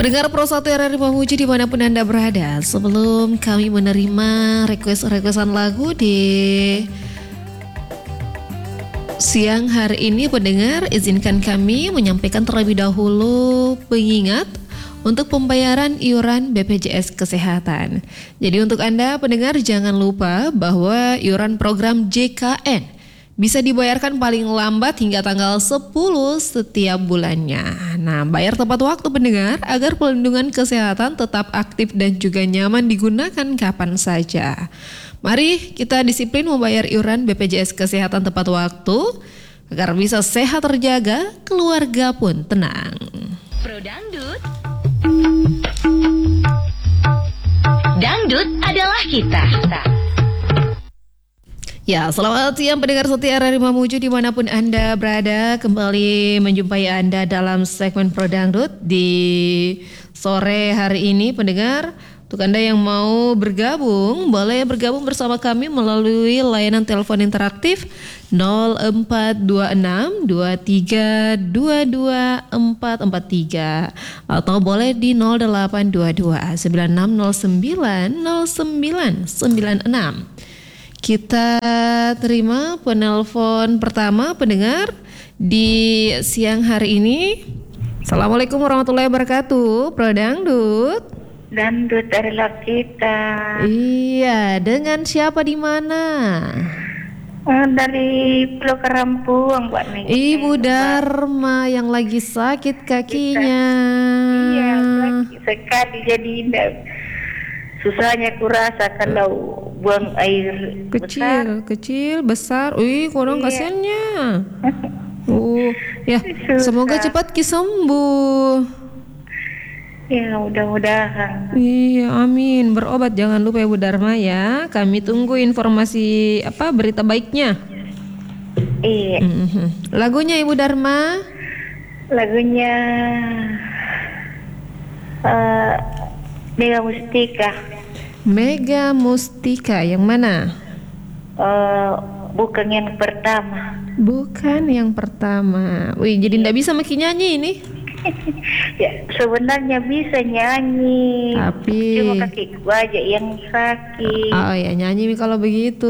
Pendengar Pro 1 RRI Mamuju dimanapun Anda berada, sebelum kami menerima requestan lagu di siang hari ini, pendengar, izinkan kami menyampaikan terlebih dahulu pengingat untuk pembayaran iuran BPJS Kesehatan. Jadi untuk Anda pendengar, jangan lupa bahwa iuran program JKN bisa dibayarkan paling lambat hingga tanggal 10 setiap bulannya. Nah, bayar tepat waktu pendengar agar pelindungan kesehatan tetap aktif dan juga nyaman digunakan kapan saja. Mari kita disiplin membayar iuran BPJS Kesehatan tepat waktu agar bisa sehat terjaga, keluarga pun tenang. Pro Dangdut. Dangdut adalah kita. Ya, selamat siang pendengar setia RRI Mamuju dimanapun Anda berada. Kembali menjumpai Anda dalam segmen Pro Dangdut di sore hari ini pendengar. Untuk Anda yang mau bergabung, boleh bergabung bersama kami melalui layanan telepon interaktif 0426 2322 443 atau boleh di 0822 9609 0996. Kita terima penelpon pertama pendengar di siang hari ini. Assalamualaikum warahmatullahi wabarakatuh, Pro Dangdut. Dangdut adalah kita. Iya, dengan siapa di mana? Dari Pulau Karampuang, Mbak Ning. Ibu Dharma yang lagi sakit kakinya. Iya, sakit sekali jadi susahnya kurasa kalau buang air kecil besar. Kurang iya. kasihannya. Ya, semoga cepat sembuh. Ya, mudah-mudahan. Iya, amin. Berobat jangan lupa Ibu Dharma ya. Kami tunggu informasi berita baiknya. Iya. Lagunya Ibu Dharma? Lagunya Mega Mustika. Mega Mustika yang mana? Bukan yang pertama. Bukan yang pertama. Jadi ndak bisa makin nyanyi ini. Ya, sebenarnya bisa nyanyi. Tapi cuma kakiku aja yang sakit. Oh ya, nyanyi kalau begitu.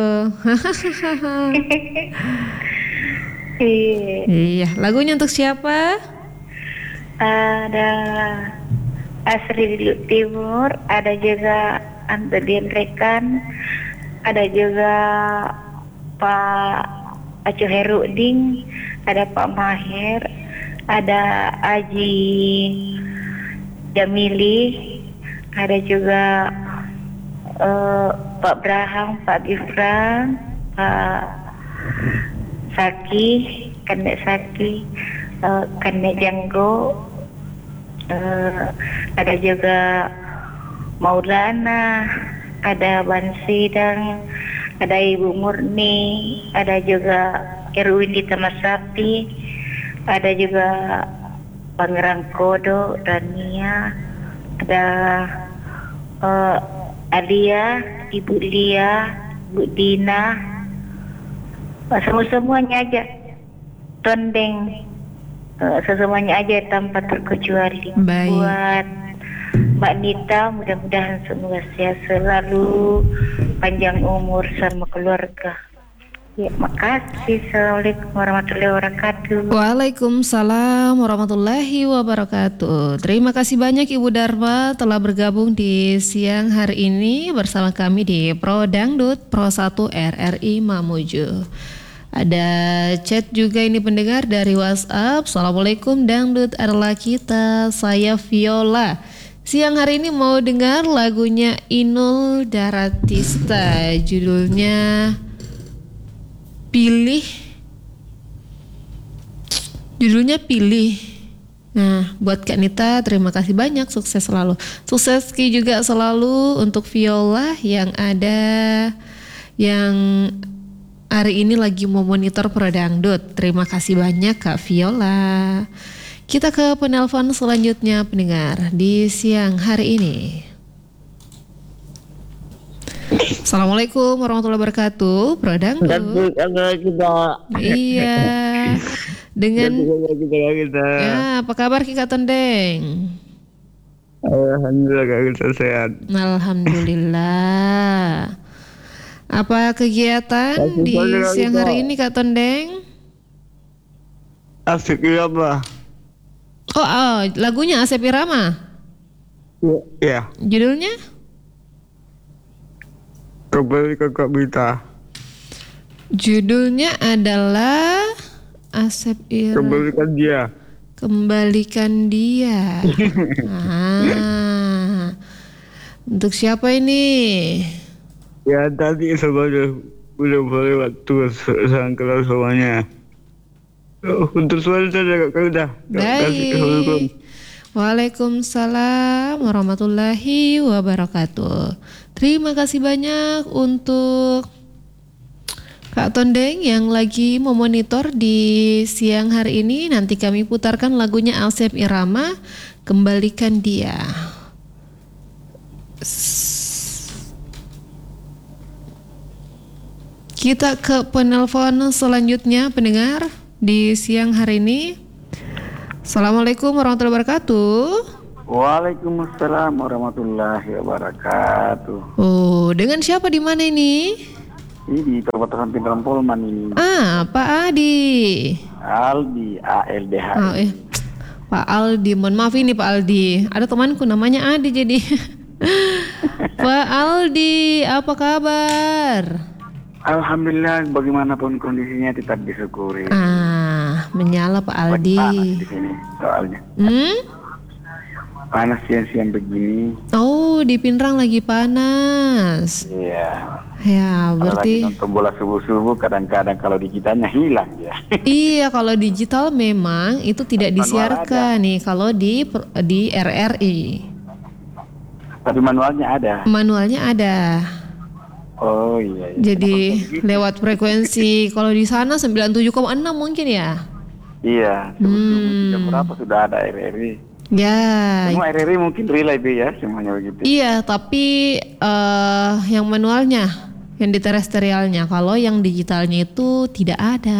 Iya, lagunya untuk siapa? Ada Asri di Timur, ada juga Antodian Rekan, ada juga Pak Acu Heruding, ada Pak Maher, ada Aji Jamili, ada juga Pak Braham, Pak Gifran, Pak Saki, Kandek Saki, Kandek Janggo, ada juga Maulana, ada Bansidang, ada Ibu Murni, ada juga Erwin di Tamasapi, ada juga Pangerang Kodo, Rania, ada Alia, Ibu Lia, Bu Dina, semuanya aja, Tondeng, semuanya aja tanpa terkecuali. Baik. Buat Mbak Nita, mudah-mudahan semoga sehat selalu, panjang umur sama keluarga. Ya, makasih. Assalamualaikum warahmatullahi wabarakatuh. Waalaikumsalam warahmatullahi wabarakatuh. Terima kasih banyak Ibu Dharma telah bergabung di siang hari ini bersama kami di Pro Dangdut Pro 1 RRI Mamuju. Ada chat juga ini pendengar dari WhatsApp. Assalamualaikum, Dangdut adalah kita. Saya Viola. Siang hari ini mau dengar lagunya Inul Daratista. Judulnya Pilih. Nah, buat Kak Nita terima kasih banyak, sukses selalu. Sukses Ki juga selalu untuk Viola yang hari ini lagi mau monitor Pro Dangdut. Terima kasih banyak Kak Viola. Kita ke penelpon selanjutnya pendengar di siang hari ini. Assalamualaikum warahmatullahi wabarakatuh, Pro Dangdut. Iya. Dengan ya, apa kabar Kak Tondeng? Alhamdulillah Kak kita sehat. Alhamdulillah. Apa kegiatan Kasih di saja, Kak, siang kita. hari ini Kak Tondeng? Asik ya apa? Lagunya Asep Irama. Ya, Judulnya? kembali ke Kak Bita. Judulnya adalah Asep Irama. Kembalikan dia. Kembalikan dia. Untuk siapa ini? Ya tadi semuanya udah boleh waktu sang kelas semuanya. Untuk suara saja Kak udah. Baik. Waalaikumsalam warahmatullahi wabarakatuh. Terima kasih banyak untuk Kak Tondeng yang lagi memonitor di siang hari ini. Nanti kami putarkan lagunya Asep Irama, Kembalikan Dia. Kita ke penelpon selanjutnya pendengar di siang hari ini. Assalamualaikum warahmatullahi wabarakatuh. Waalaikumsalam warahmatullahi wabarakatuh. Oh, dengan siapa di mana ini? Ini di perbatasan Pintaran Polman ini. Pak Adi. Aldi, ALDH. Pak Aldi, mohon maaf ini Pak Aldi. Ada temanku namanya Adi jadi. Pak Aldi, apa kabar? Alhamdulillah, bagaimanapun kondisinya tetap disyukuri. Menyala Pak Lagi Aldi. panas di sini soalnya. Panas siang-siang begini. Oh, di Pinrang lagi panas. Iya. Ya, Kalau lagi berarti nonton bola subuh-subuh, kadang-kadang kalau di kitanya hilang ya. iya, kalau digital memang itu tidak Manual disiarkan nih kalau di RRI. Tapi manualnya ada. Manualnya ada. Oh iya. Jadi lewat frekuensi kalau di sana 97,6 mungkin ya. Iya. Subuh-subuh jam berapa sudah ada RRI. Ya. Semua RRI mungkin relay ya, semuanya begitu. Iya, tapi yang manualnya, yang di terestrialnya, kalau yang digitalnya itu tidak ada.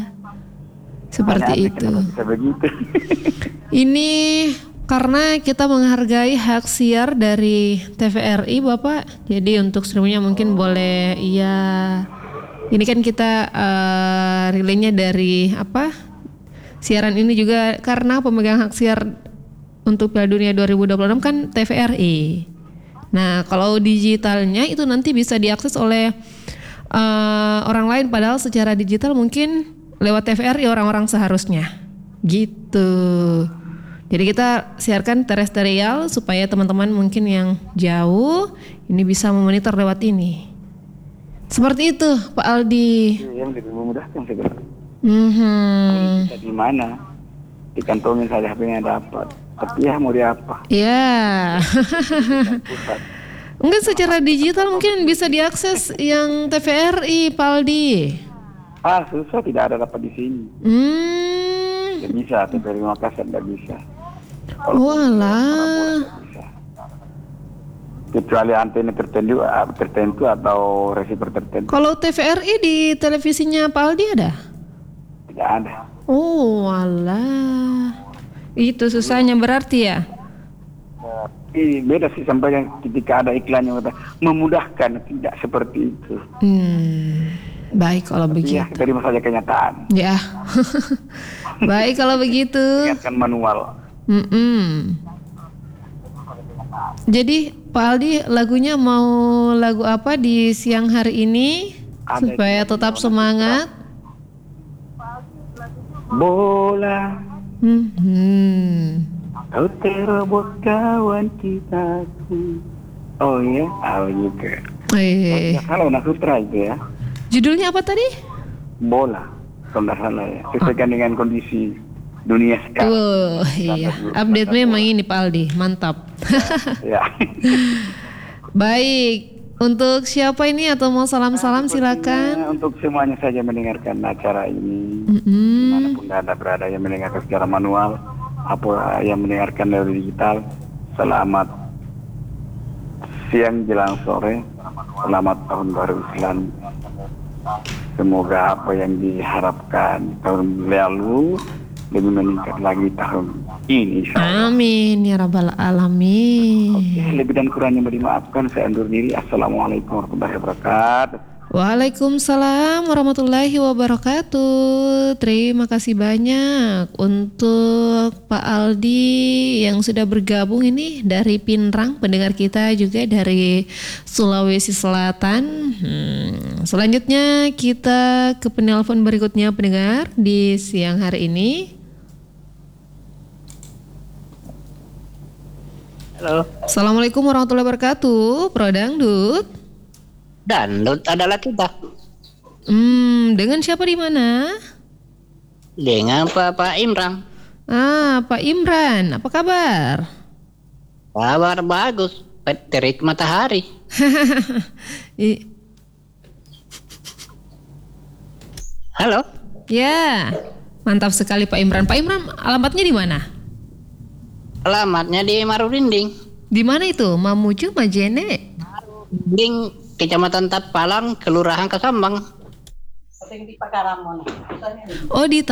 Seperti Aneh-aneh, itu. kenapa bisa begitu? Ini karena kita menghargai hak siar dari TVRI Bapak. Jadi untuk streamingnya mungkin boleh, iya. Ini kan kita relaynya dari apa? Siaran ini juga karena pemegang hak siar untuk Piala Dunia 2026 kan TVRI. Nah, kalau digitalnya itu nanti bisa diakses oleh orang lain, padahal secara digital mungkin lewat TVRI orang-orang seharusnya. Gitu. Jadi kita siarkan terestrial supaya teman-teman mungkin yang jauh ini bisa memonitor lewat ini. Seperti itu, Pak Aldi. Yang lebih memudahkan segera. Mhm. Di mana? Dikantongin saja HP-nya dapat. Tapi ya mau diapa? Ya. Pusat. Mungkin secara digital mungkin bisa diakses yang TVRI, Pak Aldi. Susah, tidak ada dapat di sini. Tidak bisa, TVRI Makassar tidak bisa. Walah. Bisa. Kecuali antena tertentu atau receiver tertentu. Kalau TVRI di televisinya Pak Aldi ada? Tidak ada. Oh, walah. Itu susahnya berarti ya? Ini beda sih sampai yang ketika ada iklannya kata memudahkan, tidak seperti itu. Baik kalau begitu. Iya, terima saja kenyataan. Ya. Baik kalau begitu. Ingatkan manual. Jadi Pak Aldi lagunya mau lagu apa di siang hari ini supaya tetap semangat? Bola, kau terobos kawan kita. Oh iya, juga. Kalau Nasutra itu ya. Judulnya apa tadi? Bola, kalau nggak salah ya. Sesuaikan dengan kondisi dunia sekarang. Iya. Update memang ini Pak Aldi, mantap. Ya. Baik. Untuk siapa ini atau mau salam-salam silakan. Untuk semuanya saja mendengarkan acara ini. Dimanapun Anda berada yang mendengarkan secara manual, apa yang mendengarkan dari digital. Selamat siang jelang sore. Selamat tahun baru Islam. Semoga apa yang diharapkan tahun lalu lebih meningkat lagi tahun Insya Allah. Amin ya rabbal alamin. Oke, lebih dan kurangnya dimaafkan. Saya undur diri. Assalamualaikum warahmatullahi wabarakatuh. Waalaikumsalam warahmatullahi wabarakatuh. Terima kasih banyak untuk Pak Aldi yang sudah bergabung ini dari Pinrang, pendengar kita juga dari Sulawesi Selatan. Selanjutnya kita ke penelpon berikutnya pendengar di siang hari ini. Halo. Assalamualaikum warahmatullahi wabarakatuh, Pro Dangdut. Dangdut adalah kita. Dengan siapa di mana? Dengan Pak Imran. Pak Imran, apa kabar? Kabar bagus. Terik matahari. Halo. Ya, mantap sekali Pak Imran. Pak Imran, alamatnya di mana? Alamatnya di Marurinding. Di mana itu? Mamuju, Majene? Marurinding, Kecamatan Tapalang, Kelurahan Kasambang. Oh, di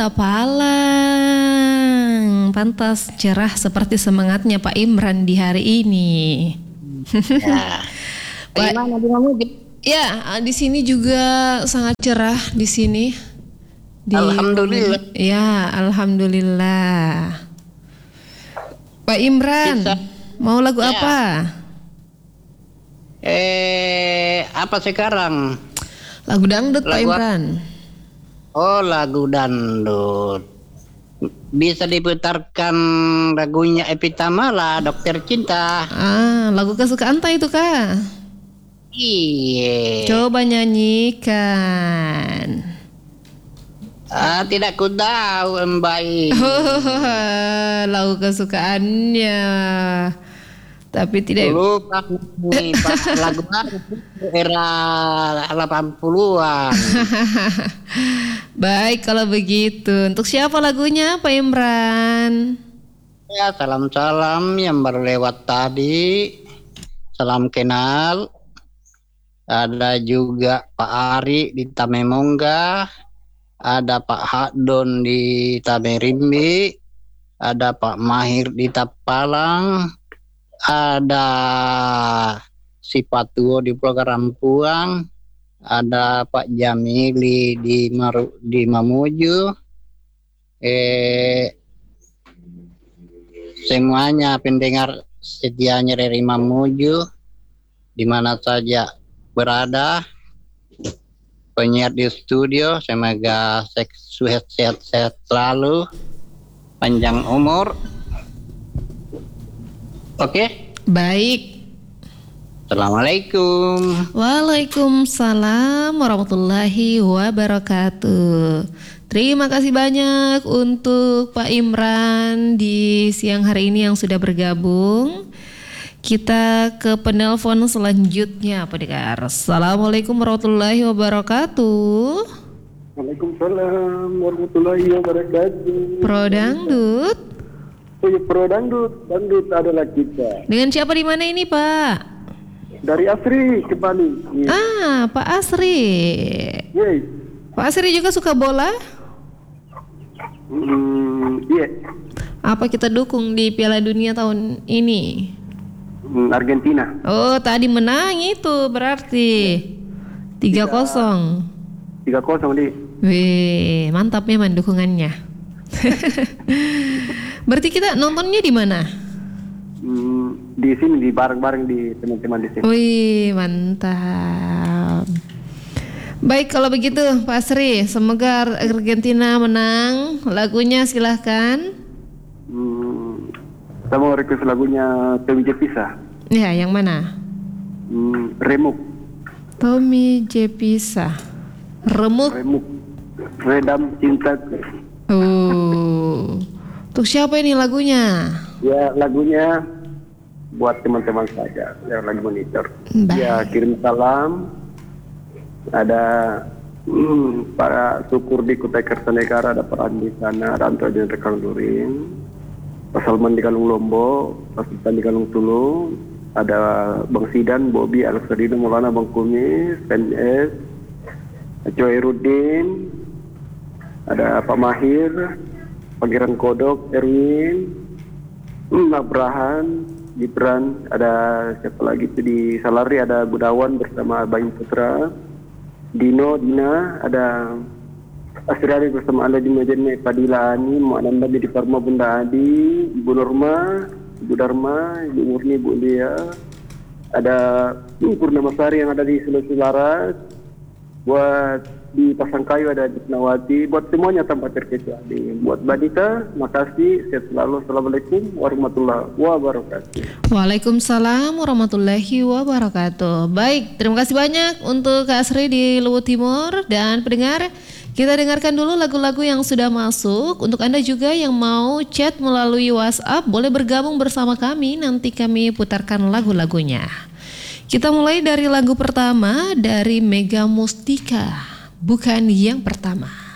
Tapalang. Pantas cerah seperti semangatnya Pak Imran di hari ini. Ya. Bagaimana di Mamuju? Ya, di sini juga sangat cerah di sini. Alhamdulillah. Ya, alhamdulillah. Pak Imran, mau lagu apa? Apa sekarang? Lagu dangdut Pak Imran. Oh, lagu dangdut. Bisa diputarkan lagunya Epi Tamala, Dokter Cinta. Lagu kesukaan tak itu Kak? Iya. Coba nyanyikan. Tidak ku tahu Mbak. Lagu kesukaannya. Tapi tidak lupa nih Pak, lagu era 80-an. Baik kalau begitu. Untuk siapa lagunya Pak Imran? Ya, salam-salam yang baru lewat tadi. Salam kenal. Ada juga Pak Ari di Tamemongga. Ada Pak Hadon di Tamerimbi. Ada Pak Mahir di Tapalang. Ada si Patuo di Pulau Karampuang, ada Pak Jamili di Mamuju, semuanya pendengar setianya dari Mamuju, di mana saja berada, penyiar di studio, semoga sehat-sehat selalu, panjang umur. Oke. Baik. Assalamualaikum. Waalaikumsalam warahmatullahi wabarakatuh. Terima kasih banyak untuk Pak Imran di siang hari ini yang sudah bergabung. Kita ke penelpon selanjutnya, pendengar. Assalamualaikum warahmatullahi wabarakatuh. Waalaikumsalam warahmatullahi wabarakatuh. Pro Dangdut. Oh ya, Pro Dangdut adalah kita. Dengan siapa di mana ini Pak? Dari Asri ke Bali. Pak Asri. Yes. Pak Asri juga suka bola? Iya. Apa kita dukung di Piala Dunia tahun ini? Argentina. Oh, tadi menang itu berarti 3-0. 3-0 di. Wih, mantap memang dukungannya. Berarti kita nontonnya di mana? Di sini, di bareng-bareng di teman-teman di sini. Wih, mantap. Baik kalau begitu Pak Sri, semoga Argentina menang. Lagunya silahkan. Saya mau request lagunya Tommy Jepisa. Ya, yang mana? Remuk. Tommy Jepisa. Remuk. Redam cinta. Untuk siapa ini lagunya? Ya, lagunya buat teman-teman saja yang lagi monitor. Ya, kirim salam. Ada para syukur di Kutai Kartanegara, ada peran di sana, ada Anto di Rekang Durin, Pak Salman di Kalung Lombok, Pak Sultan di Kalung Tulung, ada Bang Sidan, Bobby, Alex Sadino, Maulana, Bang Kumis, PNS, Coy Rudin, ada Pak Mahir, Pangeran Kodok, Erwin, Abrahan, Gibran, ada siapa lagi itu di Salari, ada Gudawan bersama Bayu Putra, Dina, ada Asriari bersama Aladin Majene, Padila Ani, Mu'ananda di Parma, Bunda Adi, Ibu Norma, Ibu Dharma, Ibu Murni, Ibu Lia, ada Purnamasari yang ada di Sulawesi Barat, buat di Pasangkayu ada di Nawati, buat semuanya tanpa terkecuali. Buat Badita, makasih, sehat selalu. Assalamualaikum warahmatullahi wabarakatuh. Waalaikumsalam warahmatullahi wabarakatuh. Baik, terima kasih banyak untuk Kak Asri di Luwu Timur. Dan pendengar, kita dengarkan dulu lagu-lagu yang sudah masuk. Untuk Anda juga yang mau chat melalui WhatsApp, boleh bergabung bersama kami, nanti kami putarkan lagu-lagunya. Kita mulai dari lagu pertama dari Mega Mustika, Bukan Yang Pertama.